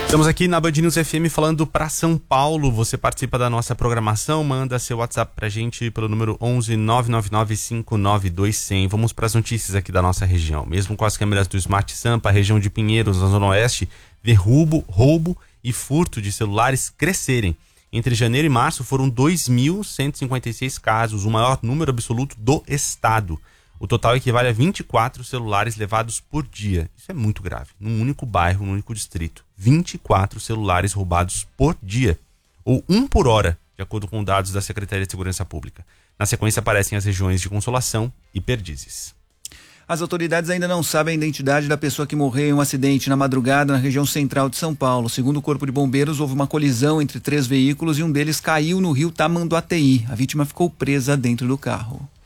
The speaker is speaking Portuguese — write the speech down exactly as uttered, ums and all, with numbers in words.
Estamos aqui na Band News F M falando para São Paulo. Você participa da nossa programação, manda seu WhatsApp pra gente pelo número onze nove nove nove cinco nove dois zero zero. Vamos para as notícias aqui da nossa região. Mesmo com as câmeras do Smart Sampa, a região de Pinheiros, na Zona Oeste, vê roubo, roubo e furto de celulares crescerem. Entre janeiro e março foram dois mil cento e cinquenta e seis casos, o maior número absoluto do estado. O total equivale a vinte e quatro celulares levados por dia. Isso é muito grave. Num único bairro, num único distrito. vinte e quatro celulares roubados por dia. Ou um por hora, de acordo com dados da Secretaria de Segurança Pública. Na sequência aparecem as regiões de Consolação e Perdizes. As autoridades ainda não sabem a identidade da pessoa que morreu em um acidente na madrugada na região central de São Paulo. Segundo o Corpo de Bombeiros, houve uma colisão entre três veículos e um deles caiu no rio Tamanduateí. A vítima ficou presa dentro do carro.